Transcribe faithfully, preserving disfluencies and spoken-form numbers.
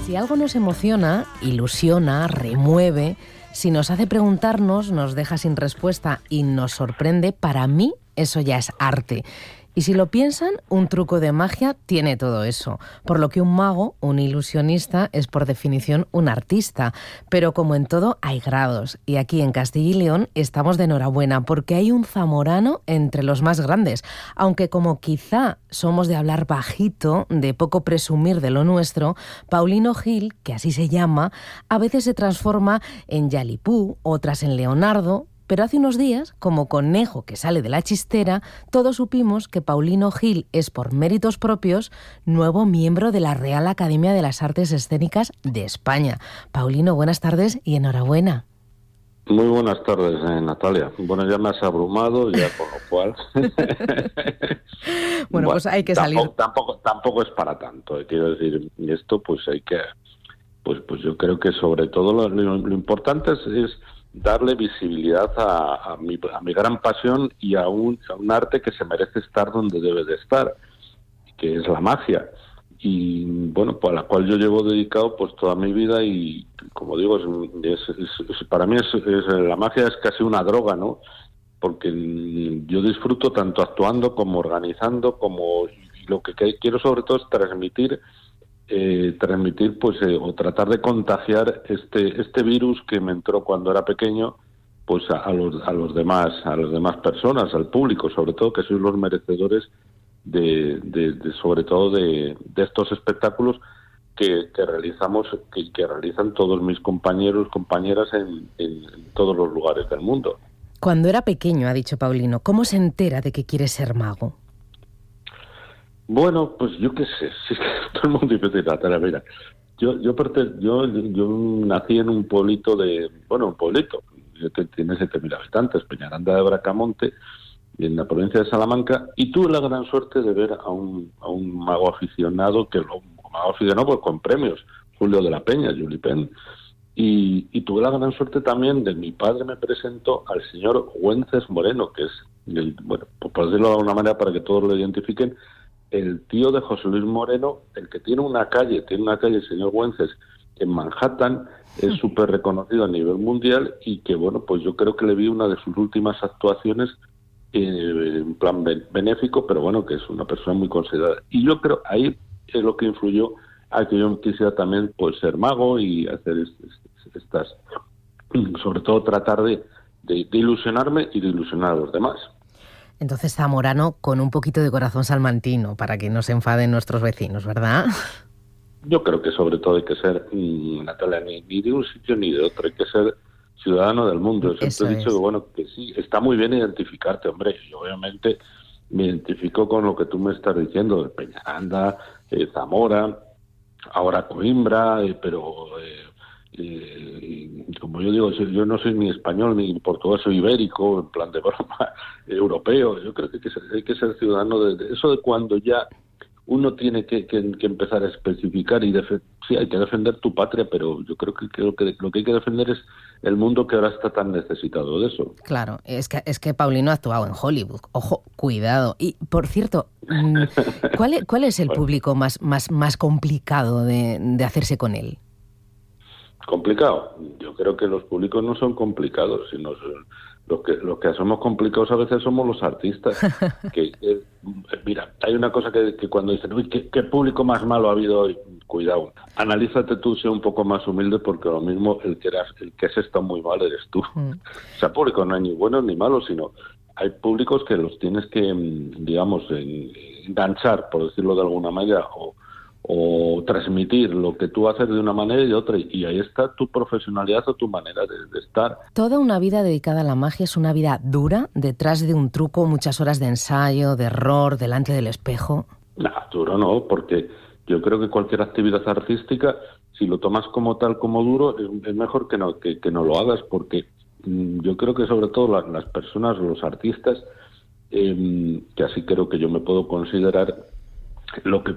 Si algo nos emociona, ilusiona, remueve, si nos hace preguntarnos, nos deja sin respuesta y nos sorprende, para mí eso ya es arte. Y si lo piensan, un truco de magia tiene todo eso. Por lo que un mago, un ilusionista, es por definición un artista. Pero como en todo, hay grados. Y aquí en Castilla y León estamos de enhorabuena porque hay un zamorano entre los más grandes. Aunque como quizá somos de hablar bajito, de poco presumir de lo nuestro, Paulino Gil, que así se llama, a veces se transforma en Yalipú, otras en Leonardo. Pero hace unos días, como conejo que sale de la chistera, todos supimos que Paulino Gil es, por méritos propios, nuevo miembro de la Real Academia de las Artes Escénicas de España. Paulino, buenas tardes y enhorabuena. Muy buenas tardes, eh, Natalia. Bueno, ya me has abrumado, ya con lo cual... bueno, bueno, pues hay que tampoco, salir... Tampoco, tampoco es para tanto, eh, quiero decir, esto pues hay que... Pues, pues yo creo que sobre todo lo, lo, lo importante es... es darle visibilidad a, a, mi, a mi gran pasión y a un, a un arte que se merece estar donde debe de estar, que es la magia. Y bueno, pues a la cual yo llevo dedicado pues toda mi vida y, como digo, es, es, es, para mí es, es, la magia es casi una droga, ¿no? Porque yo disfruto tanto actuando como organizando, como y lo que quiero sobre todo es transmitir Eh, transmitir pues eh, o tratar de contagiar este este virus que me entró cuando era pequeño pues a, a los a los demás a las demás personas, al público, sobre todo, que sois los merecedores de, de, de sobre todo de, de estos espectáculos que, que realizamos que, que realizan todos mis compañeros compañeras en, en, en todos los lugares del mundo. Cuando era pequeño, ha dicho Paulino, ¿cómo se entera de que quiere ser mago? Bueno, pues yo qué sé, si es que todo el mundo dice, Natalia, mira, yo yo, yo yo nací en un pueblito de, bueno, un pueblito que tiene siete mil habitantes, Peñaranda de Bracamonte, en la provincia de Salamanca, y tuve la gran suerte de ver a un, a un mago aficionado, que lo mago aficionado pues con premios, Julio de la Peña, Juli Penn, y, y tuve la gran suerte también de mi padre me presentó al señor Güences Moreno, que es, el, bueno, pues por decirlo de alguna manera para que todos lo identifiquen, el tío de José Luis Moreno, el que tiene una calle, tiene una calle, el señor Güences, en Manhattan, es súper reconocido a nivel mundial y que, bueno, pues yo creo que le vi una de sus últimas actuaciones eh, en plan benéfico, pero bueno, que es una persona muy considerada. Y yo creo, ahí es lo que influyó a que yo quisiera también pues ser mago y hacer estas, sobre todo tratar de, de, de ilusionarme y de ilusionar a los demás. Entonces zamorano con un poquito de corazón salmantino, para que no se enfaden nuestros vecinos, ¿verdad? Yo creo que sobre todo hay que ser, Natalia, ni, ni de un sitio ni de otro, hay que ser ciudadano del mundo. Yo siempre he dicho que, bueno, que sí, está muy bien identificarte, hombre, y obviamente me identifico con lo que tú me estás diciendo, de Peñaranda, eh, Zamora, ahora Coimbra, eh, pero... Eh, Eh, como yo digo, yo no soy ni español ni portugués, soy ibérico, en plan de broma, europeo. Yo creo que hay que ser, hay que ser ciudadano de, de eso, de cuando ya uno tiene que, que, que empezar a especificar y def- sí, hay que defender tu patria, pero yo creo que, que, lo que lo que hay que defender es el mundo que ahora está tan necesitado de eso. Claro, es que es que Paulino ha actuado en Hollywood. Ojo, cuidado. Y por cierto, ¿cuál es, cuál es el bueno. público más más más complicado de, de hacerse con él? Complicado. Yo creo que los públicos no son complicados, sino son los que los que somos complicados a veces somos los artistas. que, que mira, hay una cosa que, que cuando dicen, uy, ¿qué, ¿qué público más malo ha habido hoy? Cuidado, analízate tú, sé un poco más humilde, porque lo mismo el que eras, el que has estado muy mal eres tú. Mm. O sea, público no hay ni buenos ni malos, sino hay públicos que los tienes que, digamos, enganchar, por decirlo de alguna manera, o o transmitir lo que tú haces de una manera y de otra, y ahí está tu profesionalidad o tu manera de, de estar. Toda una vida dedicada a la magia es una vida dura, detrás de un truco, muchas horas de ensayo, de error, delante del espejo. No, duro no, porque yo creo que cualquier actividad artística, si lo tomas como tal, como duro, es, es mejor que no, que, que no lo hagas, porque mmm, yo creo que sobre todo las, las personas, los artistas, eh, que así creo que yo me puedo considerar, lo que